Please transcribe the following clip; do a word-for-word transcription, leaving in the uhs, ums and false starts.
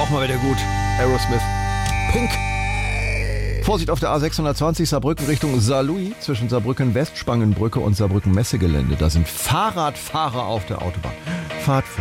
Auch mal wieder gut. Aerosmith. Pink. Vorsicht auf der A sechshundertzwanzig Saarbrücken Richtung Saarlouis zwischen Saarbrücken Westspangenbrücke und Saarbrücken Messegelände. Da sind Fahrradfahrer auf der Autobahn. Fahrt vor.